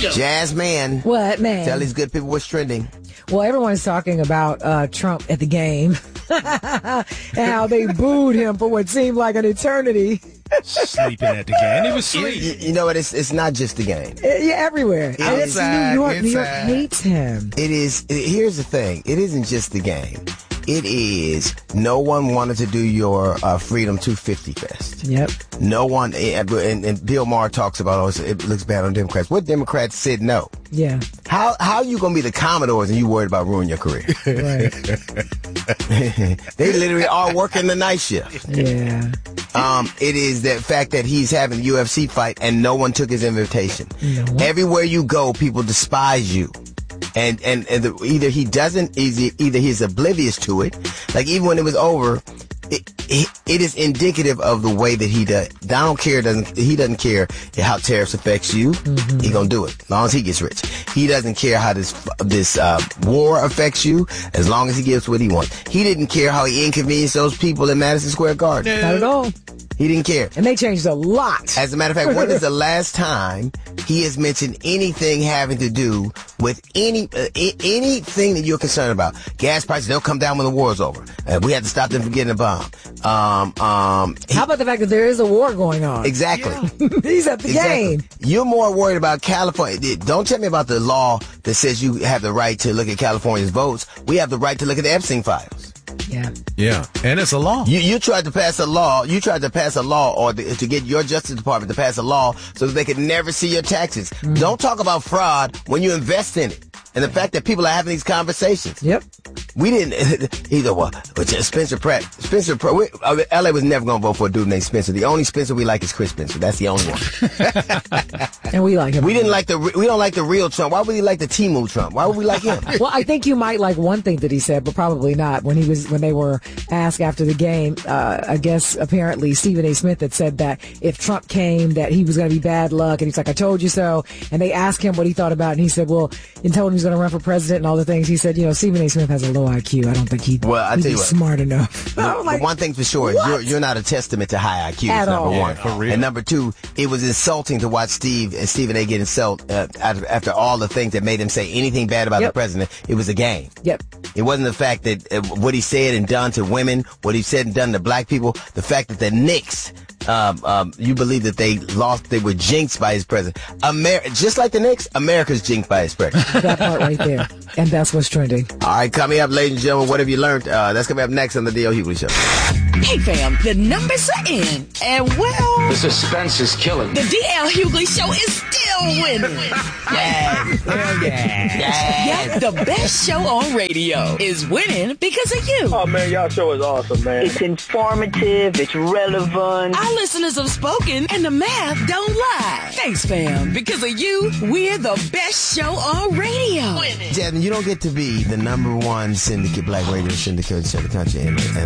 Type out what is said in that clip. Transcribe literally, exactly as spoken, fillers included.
Jazz man. What, man? Tell these good people what's trending. Well, everyone's talking about uh, Trump at the game and how they booed him for what seemed like an eternity. Sleeping at the game. He was sleeping. You, you know what? It's, it's not just the game. Yeah, everywhere. Outside, it's New York. inside. New York hates him. It is. It, here's the thing. It isn't just the game. It is. No one wanted to do your uh, Freedom two fifty Fest. Yep. No one. And, and Bill Maher talks about, oh, it looks bad on Democrats. What Democrats said no? Yeah. How how you gonna be the Commodores and you worried about ruining your career? Right. They literally are working the night shift. Yeah. Um, it is the fact that he's having a U F C fight and no one took his invitation. No. Everywhere you go, people despise you. And and, and the, either he doesn't, either he's oblivious to it. Like even when it was over, it, it, it is indicative of the way that he does. Donald care doesn't. He doesn't care how tariffs affects you. Mm-hmm. He gonna do it as long as he gets rich. He doesn't care how this this uh, war affects you as long as he gets what he wants. He didn't care how he inconvenienced those people in Madison Square Garden. Not at all. He didn't care. And they changed a lot. As a matter of fact, when is the last time he has mentioned anything having to do with any uh, I- anything that you're concerned about? Gas prices, they'll come down when the war's over. Uh, we have to stop them from getting a bomb. Um, um, he, How about the fact that there is a war going on? Exactly. Yeah. He's at the exactly. game. You're more worried about California. Don't tell me about the law that says you have the right to look at California's votes. We have the right to look at the Epstein files. Yeah. Yeah. And it's a law. You you tried to pass a law. You tried to pass a law or the, to get your Justice Department to pass a law so that they could never see your taxes. Mm. Don't talk about fraud when you invest in it. And the fact that people are having these conversations. Yep. We didn't either. Well, Spencer Pratt. Spencer Pratt. We, uh, L A was never going to vote for a dude named Spencer. The only Spencer we like is Chris Spencer. That's the only one. And we like him. We didn't like the. We don't like the real Trump. Why would we like the Temu Trump? Why would we like him? Well, I think you might like one thing that he said, but probably not. When he was when they were asked after the game, uh, I guess apparently Stephen A. Smith had said that if Trump came, that he was going to be bad luck, and he's like, "I told you so." And they asked him what he thought about it, and he said, "Well," and told him he's going to run for president and all the things. He said, "You know, Stephen A. Smith has a low I Q. I don't think he'd, well, I he'd tell be you what, smart enough." The, like, the one thing for sure is you're, you're not a testament to high I Q. At number all. one. Yeah, for real. And number two, it was insulting to watch Steve and Stephen A. get insulted uh, after all the things that made him say anything bad about Yep. the president. It was a game. Yep. It wasn't the fact that uh, what he said and done to women, what he said and done to black people, the fact that the Knicks, um, um, you believe that they lost, they were jinxed by his president. Amer- just like the Knicks, America's jinxed by his president. That part right there. And that's what's trending. All right, coming up, ladies and gentlemen, what have you learned? Uh, that's coming up next on the D L. Hughley Show. Hey fam, the numbers are in, and well, the suspense is killing. the D L. Hughley Show is still winning. Yes. Hell yeah. Yes. Yep, the best show on radio is winning because of you. Oh man, y'all show is awesome, man. It's informative, it's relevant. Our listeners have spoken, and the math don't lie. Thanks, fam. Because of you, we're the best show on radio. Jasmine, you don't get to be the number one syndicate, black radio syndicate in the country. And, and